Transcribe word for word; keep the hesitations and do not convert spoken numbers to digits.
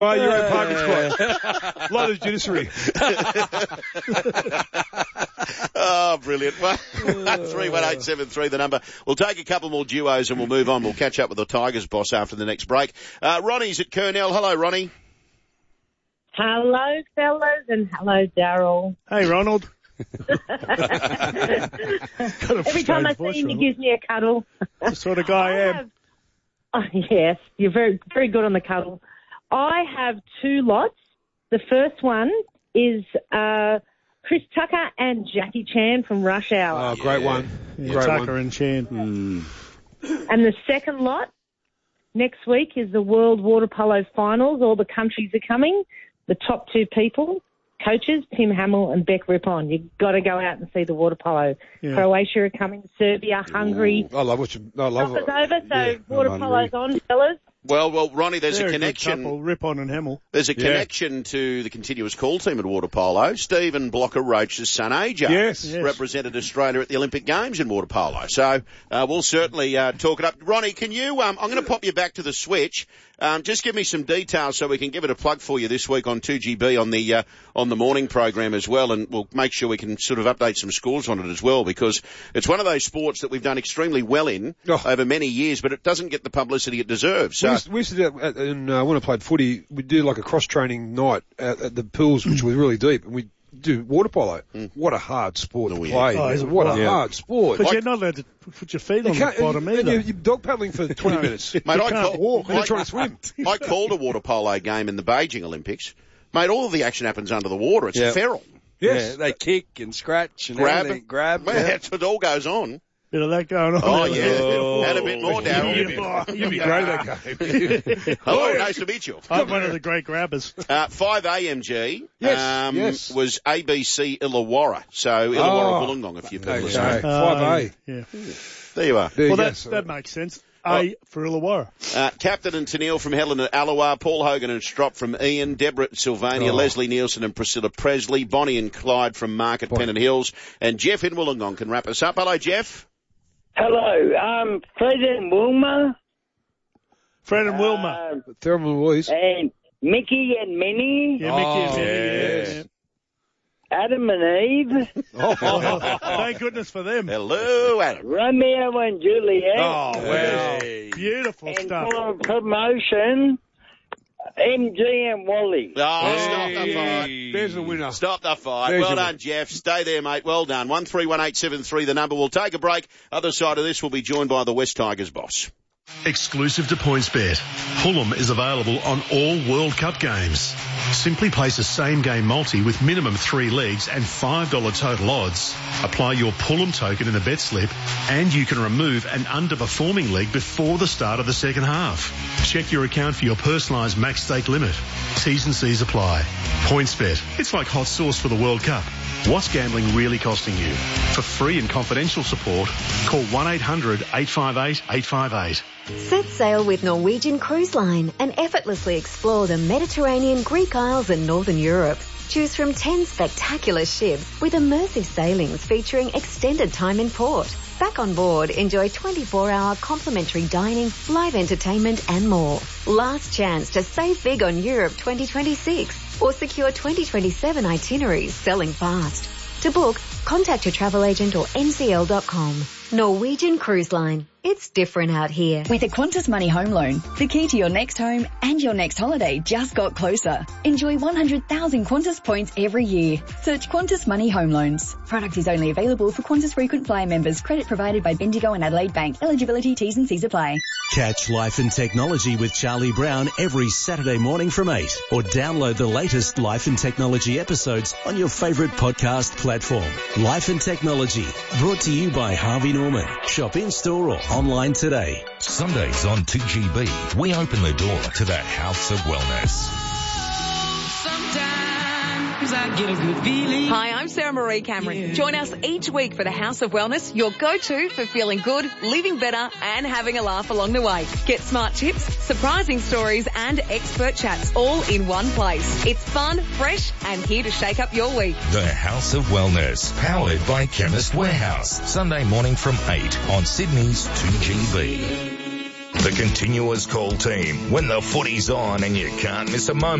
Oh, you're in parking spot. A lot of judiciary. Oh, brilliant. One three one eight seven three, the number. We'll take a couple more duos and we'll move on. We'll catch up with the Tigers boss after the next break. Uh, Ronnie's at Kurnell. Hello, Ronnie. Hello, fellas, and hello, Daryl. Hey, Ronald. Every time I see him, he gives me a cuddle. The sort of guy I am. Have, oh, yes, you're very, very good on the cuddle. I have two lots. The first one is uh, Chris Tucker and Jackie Chan from Rush Hour. Oh, great one. Yeah, great Tucker one. and Chan. Mm. And the second lot, next week, is the World Water Polo Finals. All the countries are coming. The top two people, coaches, Tim Hamill and Beck Rippon. You've got to go out and see the water polo. Yeah. Croatia are coming, Serbia, Hungary. I love what you, I love it. It's over, so Yeah, water I'm polo's on, fellas. Well, well, Ronnie, there's They're a a good connection. couple, Rippon and Hamill. There's a Yeah. connection to the continuous call team at water polo. Stephen Blocker Roach's son, A J, Yes. Yes. represented Australia at the Olympic Games in water polo. So uh, we'll certainly uh, talk it up. Ronnie, can you? Um, I'm going to pop you back to the switch. Um, just give me some details so we can give it a plug for you this week on two G B on the uh, on the morning program as well, and we'll make sure we can sort of update some scores on it as well, because it's one of those sports that we've done extremely well in Oh. over many years, but it doesn't get the publicity it deserves. We So used, we used to do that, and uh, when I played footy, we'd do like a cross-training night at, at the pools, which was really deep, and we'd do water polo. Mm. What a hard sport Oh, to yeah. play. Oh, is it? What a Yeah. hard sport. But Like, you're not allowed to put your feet you on the can't, bottom and either. you're, you're dog paddling for twenty minutes. Mate, I can't call- walk. And you're trying to swim. I called a water polo game in the Beijing Olympics. Mate, all of the action happens under the water. It's Yeah. feral. Yes. Yeah, they kick and scratch and Grab. everything. Grab. Man, yeah. that's what all goes on. Bit of that going on. Oh, there. yeah. And a bit more, Darryl. You'd be, You'd be great at that game. Hello, nice to meet you. I'm one of the great grabbers. Uh, five A M G Yes, um, yes. was A B C Illawarra. So Illawarra Wollongong, a few people Okay. are saying. Five A. Uh, Yeah. There you are. There you Well, go. that, that makes sense. A for Illawarra. Uh, Captain and Tennille from Helen at Allawar, Paul Hogan and Strop from Ian, Deborah at Sylvania, Oh. Leslie Nielsen and Priscilla Presley, Bonnie and Clyde from Market Bonnie. Pennant Hills, and Jeff in Wollongong can wrap us up. Hello, Jeff. Hello, um, Fred and Wilma, Fred and Wilma. uh, Thelma and Louise. and Mickey and Minnie, Yeah, Mickey Oh, and Minnie, yes. Adam and Eve, yeah, yeah. Thank goodness for them. Hello, Adam. Romeo and Juliet, Oh, wow. Hey. Beautiful and stuff. for promotion, M G and Wally. Oh, stop the fight. There's the winner. Stop the fight. There's well your done, Jeff. Stay there, mate. Well done. one three one eight seven three, the number. We'll take a break. Other side of this, we'll be joined by the West Tigers boss. Exclusive to PointsBet, Fulham is available on all World Cup games. Simply place a same-game multi with minimum three legs and five dollars total odds. Apply your Fulham token in the bet slip and you can remove an underperforming leg before the start of the second half. Check your account for your personalised max stake limit. T's and C's apply. PointsBet, it's like hot sauce for the World Cup. What's gambling really costing you? For free and confidential support, call one eight hundred eight five eight eight five eight. Set sail with Norwegian Cruise Line and effortlessly explore the Mediterranean, Greek Isles and Northern Europe. Choose from ten spectacular ships with immersive sailings featuring extended time in port. Back on board, enjoy twenty-four hour complimentary dining, live entertainment and more. Last chance to save big on Europe twenty twenty-six or secure twenty twenty-seven itineraries selling fast. To book, contact your travel agent or N C L dot com. Norwegian Cruise Line. It's different out here. With a Qantas Money Home Loan, the key to your next home and your next holiday just got closer. Enjoy one hundred thousand Qantas points every year. Search Qantas Money Home Loans. Product is only available for Qantas Frequent Flyer members. Credit provided by Bendigo and Adelaide Bank. Eligibility, T's and C's apply. Catch Life and Technology with Charlie Brown every Saturday morning from eight, or download the latest Life and Technology episodes on your favourite podcast platform. Life and Technology, brought to you by Harvey Norman. Shop in-store or online today. Sundays on two G B, we open the door to the House of Wellness. I get a good feeling. Hi, I'm Sarah Marie Cameron. Yeah. Join us each week for the House of Wellness, your go-to for feeling good, living better, and having a laugh along the way. Get smart tips, surprising stories, and expert chats all in one place. It's fun, fresh, and here to shake up your week. The House of Wellness, powered by Chemist Warehouse. Sunday morning from eight on Sydney's two G B. The Continuous Call team. When the footy's on and you can't miss a moment.